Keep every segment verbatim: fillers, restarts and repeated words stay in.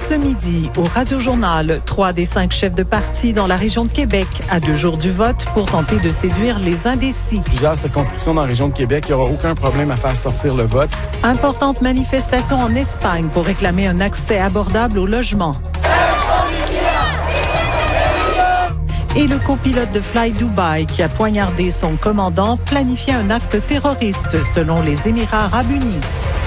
Ce midi, au Radio-Journal, trois des cinq chefs de parti dans la région de Québec à deux jours du vote pour tenter de séduire les indécis. Plusieurs circonscriptions dans la région de Québec, il n'y aura aucun problème à faire sortir le vote. Importante manifestation en Espagne pour réclamer un accès abordable au logement. Et le copilote de Fly Dubai qui a poignardé son commandant planifiait un acte terroriste selon les Émirats arabes unis.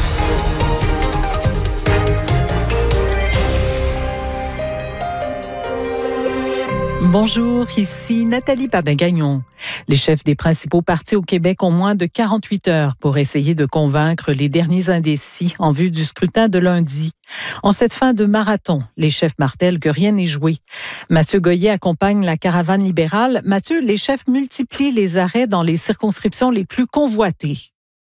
Bonjour, ici Nathalie Babin-Gagnon. Les chefs des principaux partis au Québec ont moins de quarante-huit heures pour essayer de convaincre les derniers indécis en vue du scrutin de lundi. En cette fin de marathon, les chefs martèlent que rien n'est joué. Mathieu Goyer accompagne la caravane libérale. Mathieu, les chefs multiplient les arrêts dans les circonscriptions les plus convoitées.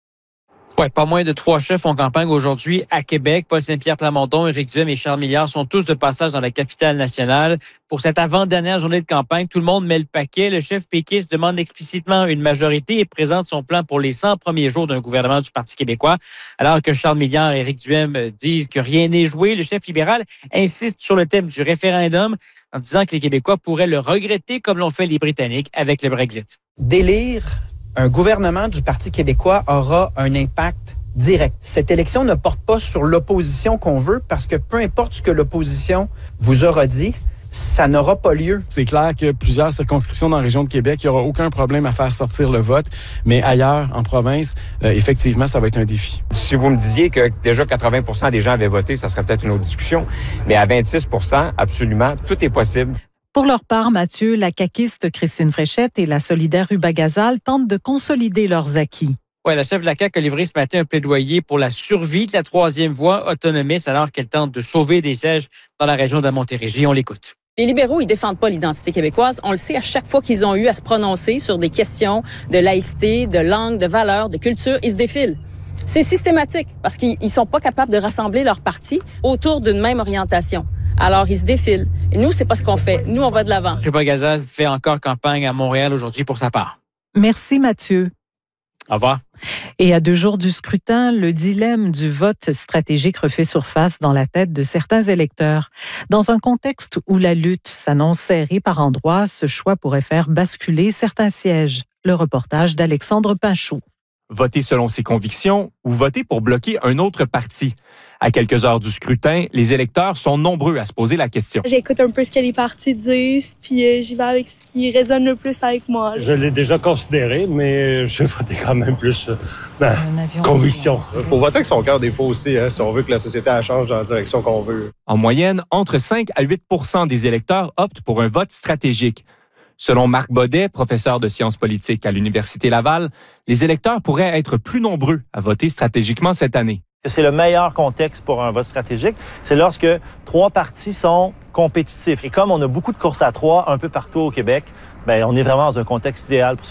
Oui, pas moins de trois chefs en campagne aujourd'hui à Québec. Paul Saint-Pierre Plamondon, Éric Duhem et Charles Milliard sont tous de passage dans la capitale nationale. Pour cette avant-dernière journée de campagne, tout le monde met le paquet. Le chef péquiste demande explicitement une majorité et présente son plan pour les cent premiers jours d'un gouvernement du Parti québécois. Alors que Charles Milliard et Éric Duhem disent que rien n'est joué, le chef libéral insiste sur le thème du référendum en disant que les Québécois pourraient le regretter comme l'ont fait les Britanniques avec le Brexit. Délire. Un gouvernement du Parti québécois aura un impact direct. Cette élection ne porte pas sur l'opposition qu'on veut parce que peu importe ce que l'opposition vous aura dit, ça n'aura pas lieu. C'est clair que plusieurs circonscriptions dans la région de Québec, il n'y aura aucun problème à faire sortir le vote, mais ailleurs, en province, euh, effectivement, ça va être un défi. Si vous me disiez que déjà quatre-vingts pour cent des gens avaient voté, ça serait peut-être une autre discussion, mais à vingt-six pour cent, absolument, tout est possible. Pour leur part, Mathieu, la caquiste Christine Fréchette et la solidaire Ruba Gazal tentent de consolider leurs acquis. Oui, la chef de la C A Q a livré ce matin un plaidoyer pour la survie de la troisième voie autonomiste alors qu'elle tente de sauver des sièges dans la région de la Montérégie. On l'écoute. Les libéraux, ils défendent pas l'identité québécoise. On le sait, à chaque fois qu'ils ont eu à se prononcer sur des questions de laïcité, de langue, de valeurs, de culture, ils se défilent. C'est systématique parce qu'ils ne sont pas capables de rassembler leur parti autour d'une même orientation. Alors, ils se défilent. Et nous, c'est pas ce qu'on fait. Nous, on va de l'avant. Ruba Gazal fait encore campagne à Montréal aujourd'hui pour sa part. Merci, Mathieu. Au revoir. Et à deux jours du scrutin, le dilemme du vote stratégique refait surface dans la tête de certains électeurs. Dans un contexte où la lutte s'annonce serrée par endroits, ce choix pourrait faire basculer certains sièges. Le reportage d'Alexandre Pinchot. Voter selon ses convictions ou voter pour bloquer un autre parti. À quelques heures du scrutin, les électeurs sont nombreux à se poser la question. J'écoute un peu ce que les partis disent, puis euh, j'y vais avec ce qui résonne le plus avec moi. Je l'ai déjà considéré, mais je vais voter quand même plus euh, ben, conviction. Il faut voter avec son cœur des fois aussi, hein, si on veut que la société elle change dans la direction qu'on veut. En moyenne, entre cinq à huit pour cent des électeurs optent pour un vote stratégique. Selon Marc Baudet, professeur de sciences politiques à l'Université Laval, les électeurs pourraient être plus nombreux à voter stratégiquement cette année. C'est le meilleur contexte pour un vote stratégique, c'est lorsque trois partis sont compétitifs. Et comme on a beaucoup de courses à trois un peu partout au Québec, bien, on est vraiment dans un contexte idéal pour ça.